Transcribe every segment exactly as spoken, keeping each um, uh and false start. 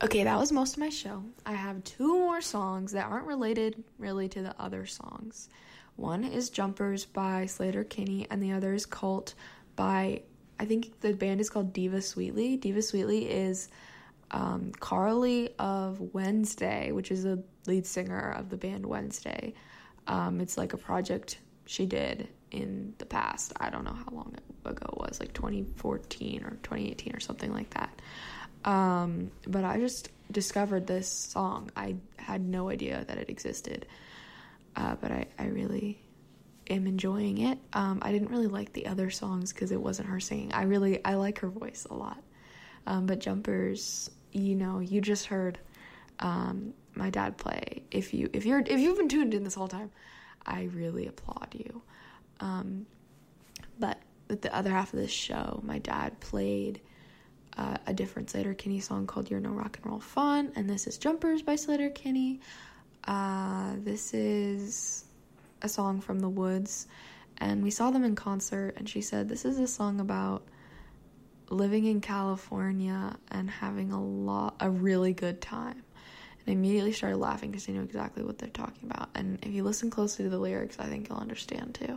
Okay, that was most of my show. I have two more songs that aren't related really to the other songs. One is Jumpers by Sleater-Kinney, and the other is Cult by, I think the band is called Diva Sweetly. Diva Sweetly is um, Carly of Wednesday, which is the lead singer of the band Wednesday. Um, it's like a project she did in the past. I don't know how long ago it was, like twenty fourteen or twenty eighteen or something like that. Um, but I just discovered this song. I had no idea that it existed. Uh, but I, I really am enjoying it. Um, I didn't really like the other songs because it wasn't her singing. I really, I like her voice a lot. Um, but Jumpers, you know, you just heard, um, my dad play. If you, if you're, if you've been tuned in this whole time, I really applaud you. Um, but with the other half of this show, my dad played Uh, a different Sleater-Kinney song called You're No Rock and Roll Fun, and this is Jumpers by Sleater-Kinney. Uh, this is a song from The Woods, and we saw them in concert, and she said this is a song about living in California and having a lot, a really good time. And I immediately started laughing because I know exactly what they're talking about, and if you listen closely to the lyrics, I think you'll understand too.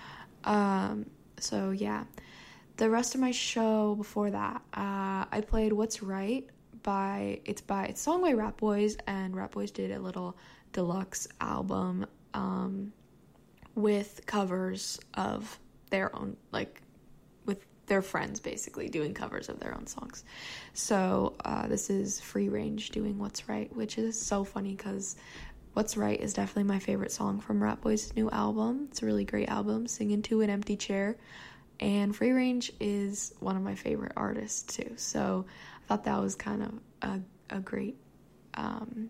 Um, so yeah. The rest of my show before that, uh, I played What's Right by, it's by, it's sung by Rap Boys, and Rap Boys did a little deluxe album, um, with covers of their own, like, with their friends, basically, doing covers of their own songs. So, uh, this is Free Range doing What's Right, which is so funny, because What's Right is definitely my favorite song from Rap Boys' new album. It's a really great album, Singing to an Empty Chair. And Free Range is one of my favorite artists, too. So I thought that was kind of a, a great um,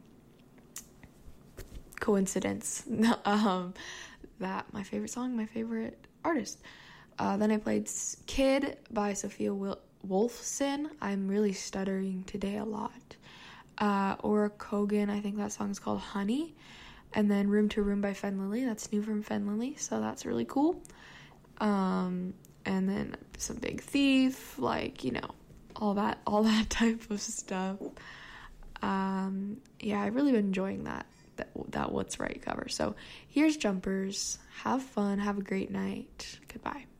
coincidence um, that my favorite song, my favorite artist. Uh, then I played Kid by Sophia Wil- Wolfson. I'm really stuttering today a lot. Uh, Ora Kogan, I think that song is called Honey. And then Room to Room by Fen Lily. That's new from Fen Lily, so that's really cool. Um... And then some Big Thief, like, you know, all that, all that type of stuff. Um, yeah, I've really been enjoying that, that, that What's Right cover. So here's Jumpers. Have fun. Have a great night. Goodbye.